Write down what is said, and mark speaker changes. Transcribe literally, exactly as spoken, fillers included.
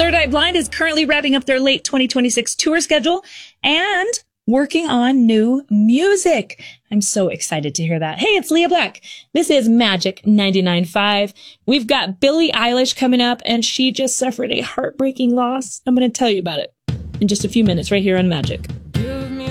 Speaker 1: Third Eye Blind is currently wrapping up their late twenty twenty-six tour schedule and working on new music. I'm so excited to hear that. Hey, it's Leah Black. This is Magic ninety-nine point five. We've got Billie Eilish coming up, and she just suffered a heartbreaking loss. I'm going to tell you about it in just a few minutes right here on Magic.